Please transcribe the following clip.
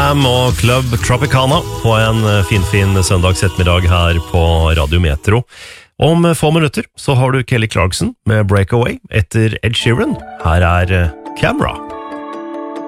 Jam og Club Tropicana på en fin søndags ettermiddag her på Radio Metro. Om få minutter så har du Kelly Clarkson med Breakaway etter Ed Sheeran. Her er Camera.